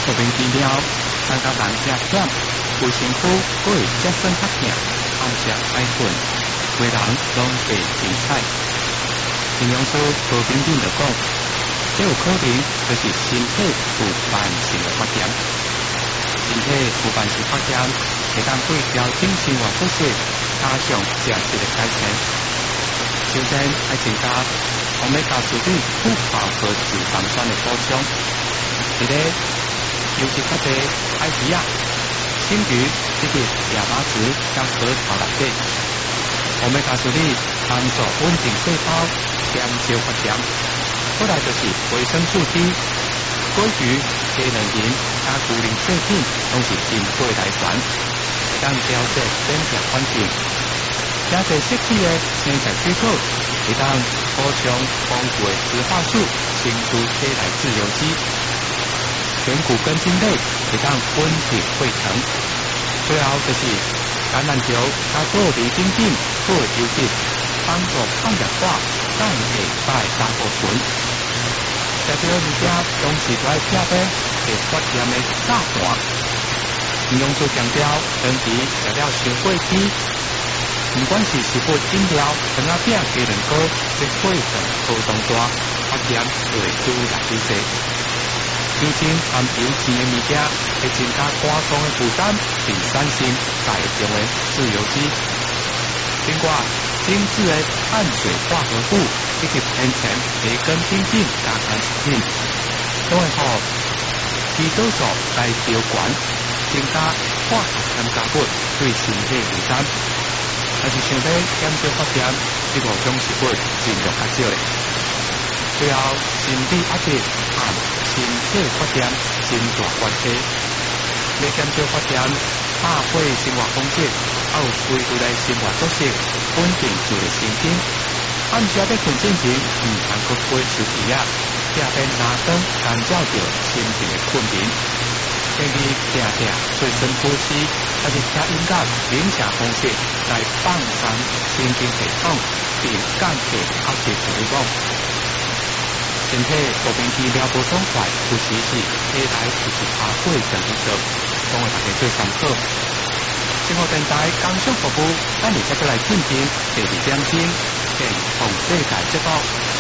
路边期了，参加人正险，有身躯佫会接身较痛，暗时歹困，每人拢会精彩。营养师何冰冰就讲，这有可能就是身体有慢性的发炎。身体有慢性发炎，会当对调整生活作息，加上食食的改善。首先要增加欧米伽3不饱和脂肪酸的补充。第二，优质较低爱鱼啊、青鱼以及亚麻籽将核桃内底。欧米伽3帮助稳定细胞，减少发炎。再来就是维生素 D， 果鱼、鸡卵磷、加牛磷制品拢是珍贵来源，会当调节免疫环境。加侪适气的生菜水果，会当补充丰富的植化素，清除体内自由基。全谷根茎类会当稳定血糖。最后就是橄榄球加果梨丁丁做优质，帮助抗氧化、降下摆胆固醇。食这物件拢是在吃的会发炎的炸弹。营养师强调，长期食了伤过期，不管是食物饮料、糖仔饼、鸡卵糕，这过程波动大，发炎就会愈来愈多。酒精含油脂的物件会增加肝脏的负担，并产生大量的自由基。另外，精致的碳水化合物以及天然培根等等加工食品，都会让胰岛素来调悬，增加化学添加物对身体负担。但是想要减少发炎，这5种食物尽量较少的。最后，心理压力和身体发炎真大关系。要减少发炎，打破生活风险，还有规律的生活作息，稳定自己神经。暗时要困之前，唔通搁买手机啊，这边拿灯干扰着心情的困眠。建议定定做深呼吸，还是听音乐、冥想方式来放松神经系统，并降低压力回路。身体路边期了无爽快，有时是体内就是爬过程的时候，讲互大家做参考。生活电台工商服务，咱而家再来进行第2点钟健康世界节目。